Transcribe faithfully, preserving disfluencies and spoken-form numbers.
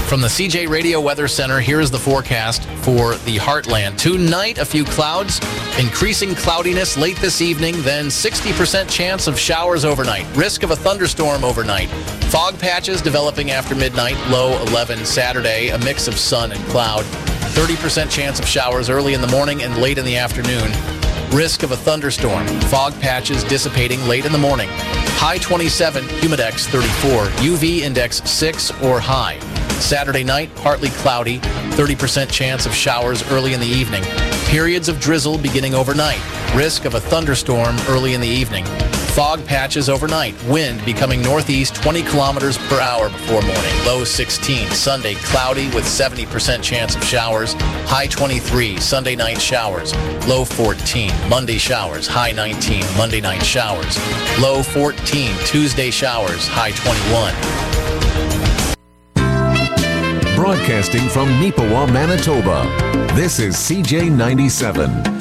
From the C J Radio Weather Center, here is the forecast for the Heartland. Tonight, a few clouds, increasing cloudiness late this evening, then sixty percent chance of showers overnight. Risk of a thunderstorm overnight. Fog patches developing after midnight, low eleven Saturday, a mix of sun and cloud. thirty percent chance of showers early in the morning and late in the afternoon. Risk of a thunderstorm. Fog patches dissipating late in the morning. High twenty-seven, humidex thirty-four, U V index six or high. Saturday night, partly cloudy, thirty percent chance of showers early in the evening. Periods of drizzle beginning overnight. Risk of a thunderstorm early in the evening. Fog patches overnight. Wind becoming northeast twenty kilometers per hour before morning. Low sixteen. Sunday, cloudy with seventy percent chance of showers. High twenty-three. Sunday night showers. Low fourteen. Monday showers. High nineteen. Monday night showers. Low fourteen. Tuesday showers. High twenty-one. Broadcasting from Neepawa, Manitoba, this is C J ninety-seven.